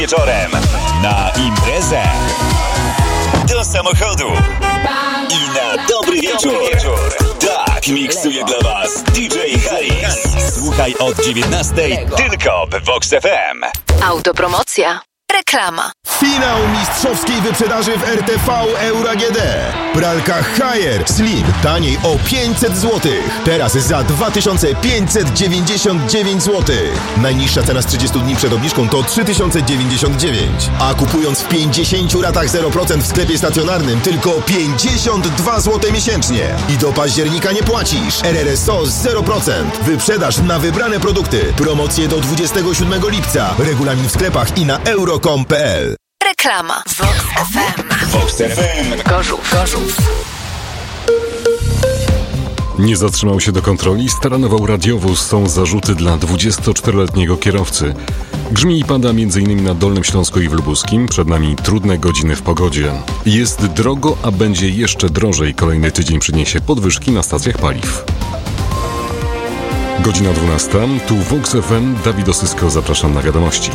Wieczorem na imprezę, do samochodu i na dobry wieczór. Tak miksuje dla Was DJ Haris. Słuchaj od 19 tylko w Vox FM. Autopromocja. Reklama. Finał mistrzowskiej wyprzedaży w RTV Euro AGD. Pralka Haier Slim taniej o 500 zł. Teraz za 2599 zł. Najniższa cena z 30 dni przed obniżką to 3099. A kupując w 50 ratach 0% w sklepie stacjonarnym tylko 52 zł miesięcznie. I do października nie płacisz. RRSO 0%. Wyprzedaż na wybrane produkty. Promocje do 27 lipca. Regulamin w sklepach i na euro.com.pl. Reklama. Vox FM. Vox FM. Gorzów. Nie zatrzymał się do kontroli, staranował radiowóz. Są zarzuty dla 24-letniego kierowcy. Grzmi i pada m.in. na Dolnym Śląsku i w Lubuskim. Przed nami trudne godziny w pogodzie. Jest drogo, a będzie jeszcze drożej. Kolejny tydzień przyniesie podwyżki na stacjach paliw. Godzina 12. Tu Vox FM. Dawid Osysko, zapraszam na wiadomości.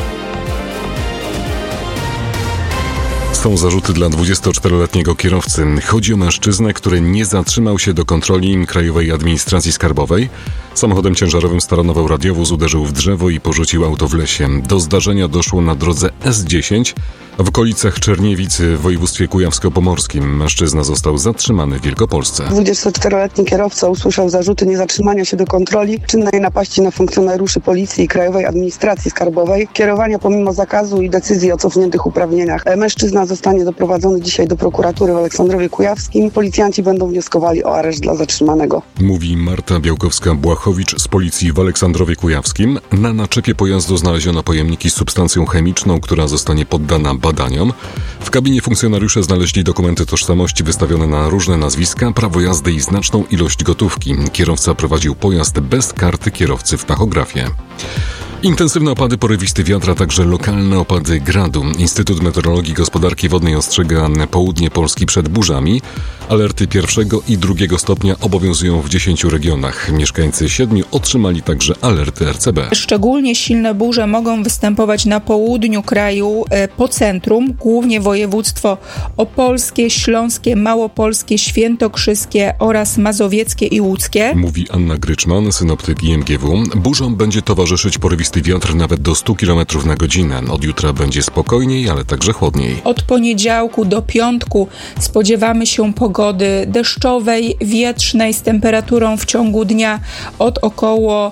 Są zarzuty dla 24-letniego kierowcy. Chodzi o mężczyznę, który nie zatrzymał się do kontroli Krajowej Administracji Skarbowej. Samochodem ciężarowym staranował radiowóz, uderzył w drzewo i porzucił auto w lesie. Do zdarzenia doszło na drodze S10 w okolicach Czerniewic w województwie kujawsko-pomorskim. Mężczyzna został zatrzymany w Wielkopolsce. 24-letni kierowca usłyszał zarzuty niezatrzymania się do kontroli, czynnej napaści na funkcjonariuszy Policji i Krajowej Administracji Skarbowej, kierowania pomimo zakazu i decyzji o cofniętych uprawnieniach. Mężczyzna zostanie doprowadzony dzisiaj do prokuratury w Aleksandrowie Kujawskim. Policjanci będą wnioskowali o areszt dla zatrzymanego. Mówi Marta Białkowska-Błachowicz z Policji w Aleksandrowie Kujawskim. Na naczepie pojazdu znaleziono pojemniki z substancją chemiczną, która zostanie poddana badaniom. W kabinie funkcjonariusze znaleźli dokumenty tożsamości wystawione na różne nazwiska, prawo jazdy i znaczną ilość gotówki. Kierowca prowadził pojazd bez karty kierowcy w tachografie. Intensywne opady, porywisty wiatr, a także lokalne opady gradu. Instytut Meteorologii i Gospodarki Wodnej ostrzega południe Polski przed burzami. Alerty 1. i 2. stopnia obowiązują w 10 regionach. Mieszkańcy 7 otrzymali także alerty RCB. Szczególnie silne burze mogą występować na południu kraju, po centrum, głównie województwo opolskie, śląskie, małopolskie, świętokrzyskie oraz mazowieckie i łódzkie. Mówi Anna Gryczman, synoptyk IMGW. Burzom będzie towarzyszyć porywisty wiatr nawet do 100 km na godzinę. Od jutra będzie spokojniej, ale także chłodniej. Od poniedziałku do piątku spodziewamy się pogody deszczowej, wietrznej z temperaturą w ciągu dnia od około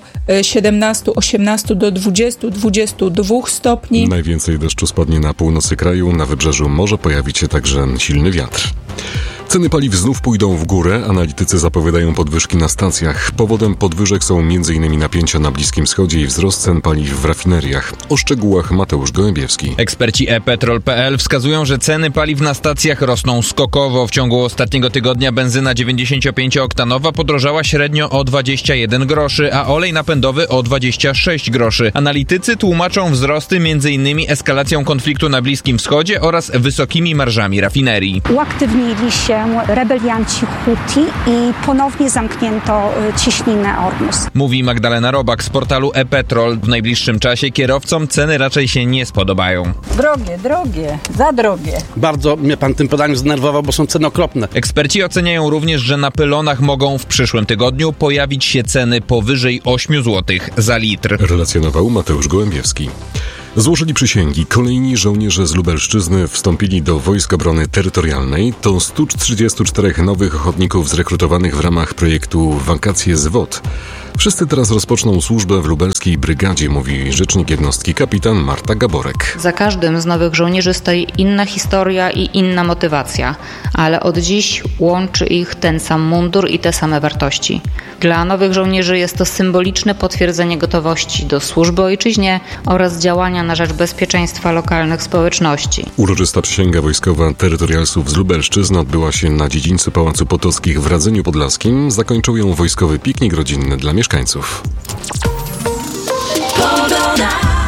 17-18 do 20-22 stopni. Najwięcej deszczu spadnie na północy kraju, na wybrzeżu może pojawić się także silny wiatr. Ceny paliw znów pójdą w górę. Analitycy zapowiadają podwyżki na stacjach. Powodem podwyżek są m.in. napięcia na Bliskim Wschodzie i wzrost cen paliw w rafineriach. O szczegółach Mateusz Gołębiewski. Eksperci ePetrol.pl wskazują, że ceny paliw na stacjach rosną skokowo. W ciągu ostatniego tygodnia benzyna 95-oktanowa podrożała średnio o 21 groszy, a olej napędowy o 26 groszy. Analitycy tłumaczą wzrosty m.in. eskalacją konfliktu na Bliskim Wschodzie oraz wysokimi marżami rafinerii. Uaktywnili się rebelianci Huti i ponownie zamknięto cieśninę Ormus. Mówi Magdalena Robak z portalu ePetrol. W najbliższym czasie kierowcom ceny raczej się nie spodobają. Drogie, za drogie. Bardzo mnie pan tym podaniem zdenerwował, bo są ceny okropne. Eksperci oceniają również, że na pylonach mogą w przyszłym tygodniu pojawić się ceny powyżej 8 zł za litr. Relacjonował Mateusz Gołębiewski. Złożyli przysięgi. Kolejni żołnierze z Lubelszczyzny wstąpili do Wojsk Obrony Terytorialnej. To 144 nowych ochotników zrekrutowanych w ramach projektu Wakacje z WOT. Wszyscy teraz rozpoczną służbę w lubelskiej brygadzie, mówi rzecznik jednostki kapitan Marta Gaborek. Za każdym z nowych żołnierzy stoi inna historia i inna motywacja, ale od dziś łączy ich ten sam mundur i te same wartości. Dla nowych żołnierzy jest to symboliczne potwierdzenie gotowości do służby ojczyźnie oraz działania na rzecz bezpieczeństwa lokalnych społeczności. Uroczysta przysięga wojskowa terytorialsów z Lubelszczyzny odbyła się na dziedzińcu Pałacu Potockich w Radzeniu Podlaskim. Zakończył ją wojskowy piknik rodzinny dla mieszkańców.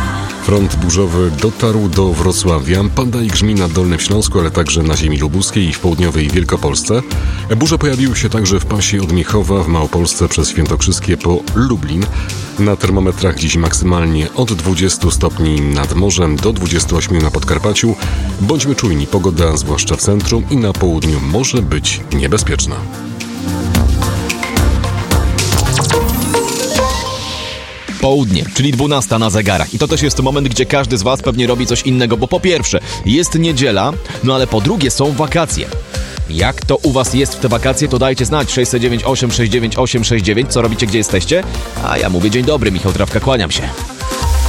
Front burzowy dotarł do Wrocławia. Pada i grzmi na Dolnym Śląsku, ale także na ziemi lubuskiej i w południowej Wielkopolsce. Burze pojawiły się także w pasie od Miechowa w Małopolsce przez Świętokrzyskie po Lublin. Na termometrach dziś maksymalnie od 20 stopni nad morzem do 28 na Podkarpaciu. Bądźmy czujni, pogoda zwłaszcza w centrum i na południu może być niebezpieczna. Południe, czyli 12 na zegarach. I to też jest moment, gdzie każdy z Was pewnie robi coś innego, bo po pierwsze jest niedziela, no ale po drugie są wakacje. Jak to u Was jest w te wakacje, to dajcie znać. 609 869 869. Co robicie, gdzie jesteście? A ja mówię dzień dobry, Michał Trawka, kłaniam się.